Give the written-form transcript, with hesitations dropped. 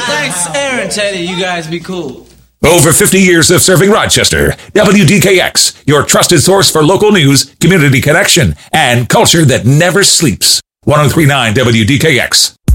Thanks, Aaron, Teddy. You guys be cool. Over 50 years of serving Rochester. WDKX, your trusted source for local news, community connection, and culture that never sleeps. 103.9 WDKX.